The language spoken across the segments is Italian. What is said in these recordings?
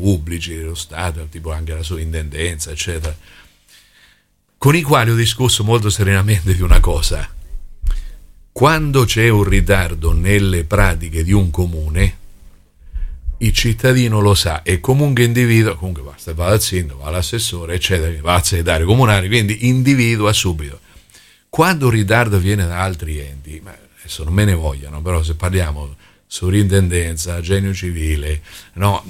pubblici dello Stato, tipo anche la sovrintendenza, eccetera, con i quali ho discusso molto serenamente di una cosa: quando c'è un ritardo nelle pratiche di un comune, il cittadino lo sa, e comunque individua, comunque basta, va al sindaco, va all'assessore, eccetera, va al segretario comunale, quindi individua subito. Quando il ritardo viene da altri enti, ma adesso non me ne vogliano, però se parliamo sovrintendenza, genio civile, no,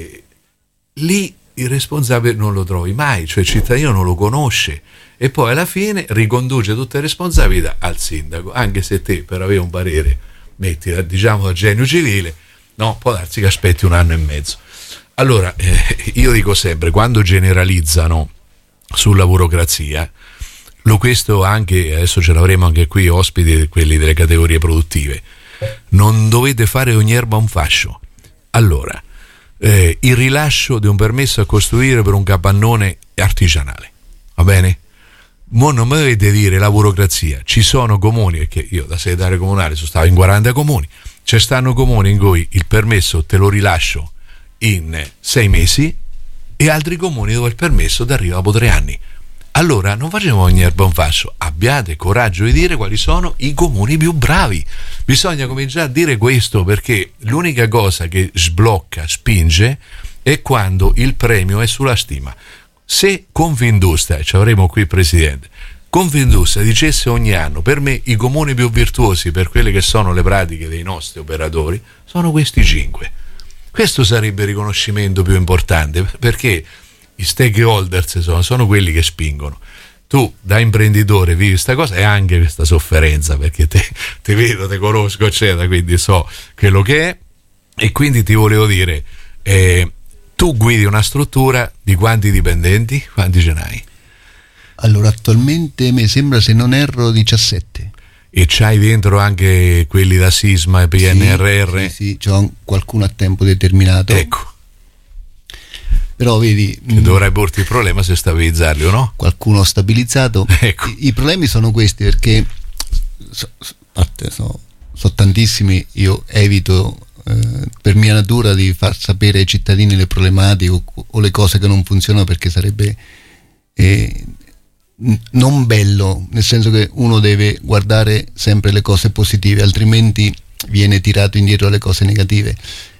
lì il responsabile non lo trovi mai, cioè il cittadino non lo conosce, e poi alla fine riconduce tutte le responsabilità al sindaco, anche se te per avere un parere metti, diciamo, al genio civile, no, può darsi che aspetti un anno e mezzo. Allora io dico sempre, quando generalizzano sulla burocrazia, questo anche, adesso ce l'avremo anche qui ospiti, quelli delle categorie produttive, non dovete fare ogni erba un fascio. Allora, il rilascio di un permesso a costruire per un capannone artigianale, va bene? Mo non mi dovete dire la burocrazia. Ci sono comuni, perché io da segretario comunale sono stato in 40 comuni, ci stanno comuni in cui il permesso te lo rilascio in 6 mesi e altri comuni dove il permesso ti arriva dopo 3 anni. Allora non facciamo ogni erba un fascio, abbiate coraggio di dire quali sono i comuni più bravi. Bisogna cominciare a dire questo, perché l'unica cosa che sblocca, spinge, è quando il premio è sulla stima. Se Confindustria, ci avremo qui il presidente, Confindustria dicesse ogni anno: per me i comuni più virtuosi per quelle che sono le pratiche dei nostri operatori sono questi 5, questo sarebbe il riconoscimento più importante, perché i stakeholders sono quelli che spingono. Tu da imprenditore vivi questa cosa e anche questa sofferenza, perché te vedo, te conosco, eccetera, quindi so quello che è. E quindi ti volevo dire, tu guidi una struttura di quanti dipendenti? Quanti ce n'hai? Allora, attualmente mi sembra, se non erro, 17. E c'hai dentro anche quelli da Sisma e PNRR? Sì, c'ho qualcuno a tempo determinato. Ecco. Però vedi, che dovrai porti il problema se stabilizzarli o no? Qualcuno stabilizzato. Ecco. I problemi sono questi, perché sono tantissimi. Io evito per mia natura di far sapere ai cittadini le problematiche o le cose che non funzionano, perché sarebbe non bello, nel senso che uno deve guardare sempre le cose positive, altrimenti viene tirato indietro alle cose negative.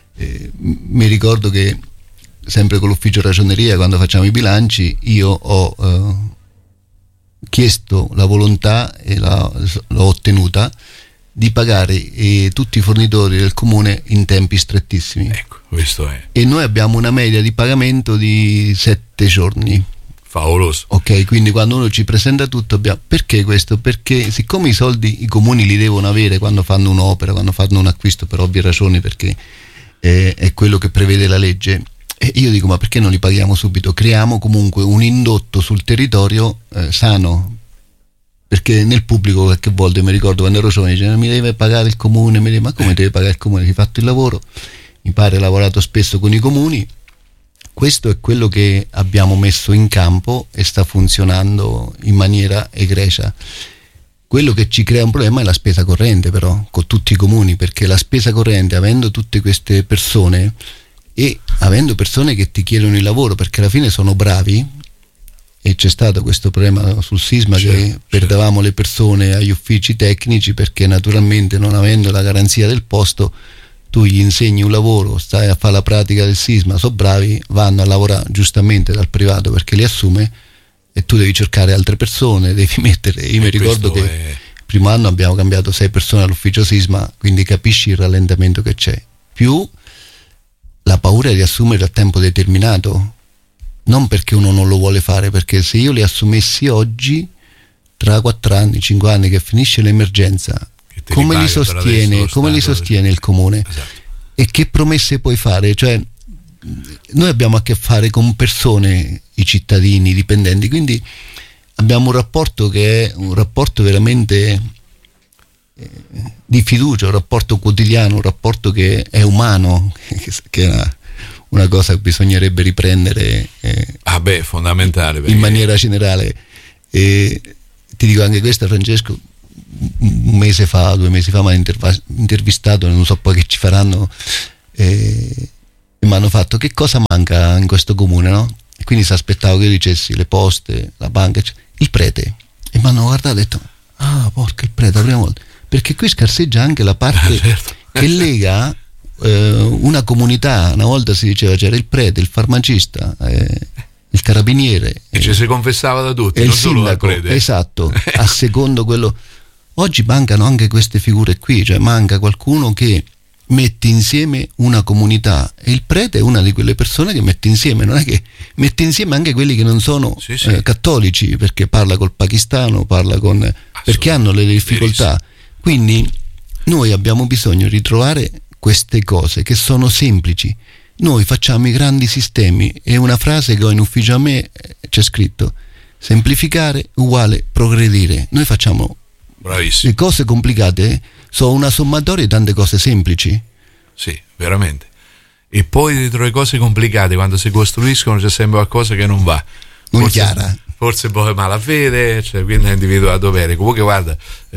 Mi ricordo che sempre con l'ufficio ragioneria, quando facciamo i bilanci, io ho chiesto la volontà, e l'ho ottenuta, di pagare tutti i fornitori del comune in tempi strettissimi. Ecco, questo è. E noi abbiamo una media di pagamento di 7 giorni. Favoloso. Ok, quindi quando uno ci presenta tutto, perché questo? Perché siccome i soldi i comuni li devono avere quando fanno un'opera, quando fanno un acquisto, per ovvie ragioni, perché è quello che prevede la legge. E io dico, ma perché non li paghiamo subito? Creiamo comunque un indotto sul territorio sano, perché nel pubblico qualche volta, mi ricordo quando ero giovane, dice: mi deve pagare il comune, ma come deve pagare il comune? Che hai fatto il lavoro? Mi pare hai lavorato spesso con i comuni. Questo è quello che abbiamo messo in campo e sta funzionando in maniera egregia. Quello che ci crea un problema è la spesa corrente, però, con tutti i comuni, perché la spesa corrente, avendo tutte queste persone e avendo persone che ti chiedono il lavoro, perché alla fine sono bravi, e c'è stato questo problema sul sisma, che perdevamo le persone agli uffici tecnici, perché naturalmente, non avendo la garanzia del posto, tu gli insegni un lavoro, stai a fare la pratica del sisma, sono bravi, vanno a lavorare giustamente dal privato perché li assume, e tu devi cercare altre persone, devi mettere. Io mi ricordo che il primo anno abbiamo cambiato 6 persone all'ufficio sisma, quindi capisci il rallentamento che c'è, più la paura di assumere a tempo determinato, non perché uno non lo vuole fare, perché se io li assumessi oggi, tra 4 anni, 5 anni che finisce l'emergenza, come li sostiene il comune? Esatto. E che promesse puoi fare? Cioè, noi abbiamo a che fare con persone, i cittadini, i dipendenti, quindi abbiamo un rapporto che è un rapporto veramente di fiducia, un rapporto quotidiano, un rapporto che è umano, che è una cosa che bisognerebbe riprendere fondamentale, perché in maniera generale. E ti dico anche questo, Francesco, un mese fa, 2 mesi fa mi hanno intervistato, non so poi che ci faranno, e mi hanno fatto: che cosa manca in questo comune, no? E quindi si aspettavo che io dicessi le poste, la banca, il prete, e mi hanno guardato e detto: ah, porca, il prete, la prima volta, perché qui scarseggia anche la parte certo. che lega una comunità. Una volta si diceva c'era il prete, il farmacista, il carabiniere, e ci si confessava da tutti, e non il solo dal sindaco, prete. esatto, a secondo quello. Oggi mancano anche queste figure qui, cioè manca qualcuno che mette insieme una comunità, e il prete è una di quelle persone che mette insieme, non è che mette insieme anche quelli che non sono cattolici, perché parla col pakistano, parla con, perché hanno le difficoltà. Quindi noi abbiamo bisogno di trovare queste cose che sono semplici. Noi facciamo i grandi sistemi, e una frase che ho in ufficio a me c'è scritto: semplificare uguale progredire. Noi facciamo Bravissimo. le cose complicate, sono una sommatoria di tante cose semplici. Sì, veramente. E poi dietro le cose complicate, quando si costruiscono, c'è sempre qualcosa che non va. Non chiara. Forse poi malafede, cioè, quindi è individuato bene. Comunque guarda,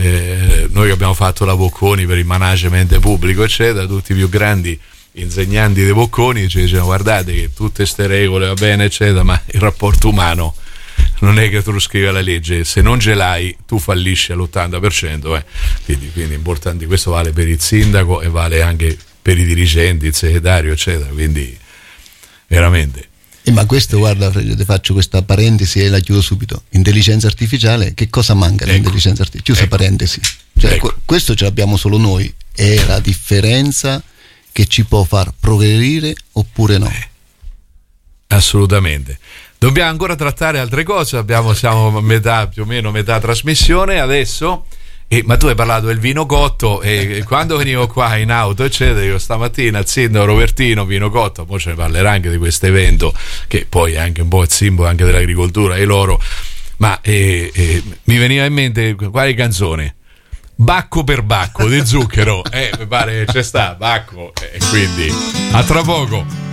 noi che abbiamo fatto la Bocconi per il management pubblico eccetera, tutti i più grandi insegnanti dei Bocconi ci dicevano: guardate che tutte queste regole va bene eccetera, ma il rapporto umano non è che tu lo scrivi alla legge, se non ce l'hai tu fallisci all'80%. Quindi è importante, questo vale per il sindaco e vale anche per i dirigenti, il segretario eccetera, quindi veramente. Ma questo, guarda Fred, ti faccio questa parentesi e la chiudo subito. Intelligenza artificiale, che cosa manca all'intelligenza artificiale? Chiusa parentesi. Cioè, questo ce l'abbiamo solo noi, è la differenza che ci può far progredire oppure no. Assolutamente. Dobbiamo ancora trattare altre cose, siamo a metà, più o meno metà trasmissione adesso. Ma tu hai parlato del vino cotto, e quando venivo qua in auto eccetera, io stamattina al sindaco Robertino, vino cotto, poi ce ne parlerà anche di questo evento che poi è anche un po' il simbolo anche dell'agricoltura e loro, ma mi veniva in mente quale canzone? Bacco per bacco di Zucchero, mi pare che c'è sta Bacco, e quindi a tra poco.